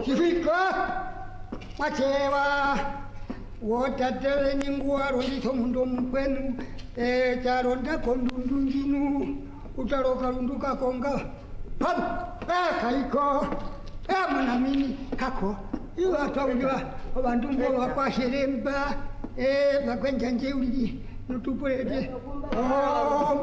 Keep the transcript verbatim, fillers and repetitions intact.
Kifika machewa wotatere ninguwa rolito mundo mkwenu e charonda kondundu nginu utaroka runduka konga habu e kaliko e mwanamini kako iwa tawuliwa abantu mbo bakwasheremba e bakwenjanje uli nutupulete oh